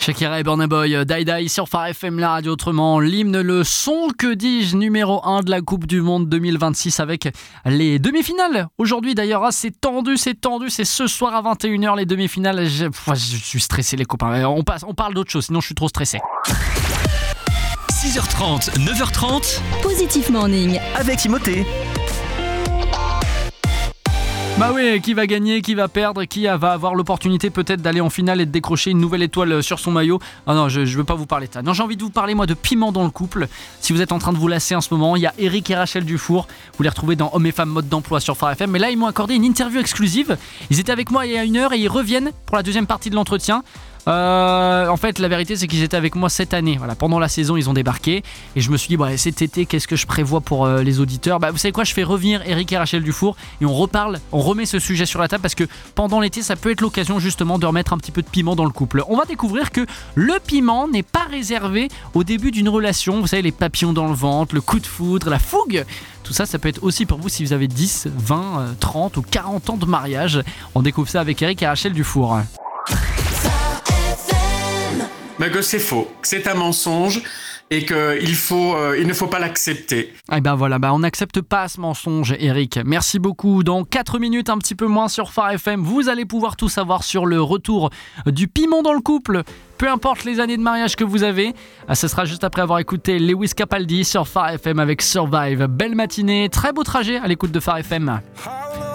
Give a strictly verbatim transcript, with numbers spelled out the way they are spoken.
Shakira et Burna Boy, Die Die sur Phare F M, la radio autrement. L'hymne, le son, que dis-je, numéro un de la Coupe du Monde deux mille vingt-six avec les demi-finales. Aujourd'hui d'ailleurs, ah, c'est tendu, c'est tendu, c'est ce soir à vingt et une heures les demi-finales. Je, je suis stressé les copains, on, passe, on parle d'autre chose, sinon je suis trop stressé. six heures trente, neuf heures trente. Positif Morning. Avec Timothée. Bah oui, qui va gagner, qui va perdre, qui va avoir l'opportunité peut-être d'aller en finale et de décrocher une nouvelle étoile sur son maillot. Ah non, je, je veux pas vous parler de ça. Non, j'ai envie de vous parler moi de piment dans le couple. Si vous êtes en train de vous lasser en ce moment, il y a Eric et Rachel Dufour. Vous les retrouvez dans Hommes et Femmes mode d'emploi sur Phare F M. Mais là, ils m'ont accordé une interview exclusive. Ils étaient avec moi il y a une heure et ils reviennent pour la deuxième partie de l'entretien. Euh, en fait, la vérité, c'est qu'ils étaient avec moi cette année. Voilà, pendant la saison, ils ont débarqué et je me suis dit, bah, cet été, qu'est-ce que je prévois pour euh, les auditeurs ? Bah, vous savez quoi ? Je fais revenir Eric et Rachel Dufour et on reparle, on remet ce sujet sur la table parce que pendant l'été, ça peut être l'occasion justement de remettre un petit peu de piment dans le couple. On va découvrir que le piment n'est pas réservé au début d'une relation. Vous savez, les papillons dans le ventre, le coup de foudre, la fougue. Tout ça, ça peut être aussi pour vous si vous avez dix, vingt, trente ou quarante ans de mariage. On découvre ça avec Eric et Rachel Dufour. Mais que c'est faux, que c'est un mensonge et qu'il faut, euh, il ne faut pas l'accepter. Et ben voilà, bah on n'accepte pas ce mensonge, Eric. Merci beaucoup. Dans quatre minutes, un petit peu moins sur Phare F M, vous allez pouvoir tout savoir sur le retour du piment dans le couple. Peu importe les années de mariage que vous avez, ce sera juste après avoir écouté Lewis Capaldi sur Phare F M avec Survive. Belle matinée, très beau trajet à l'écoute de Phare F M.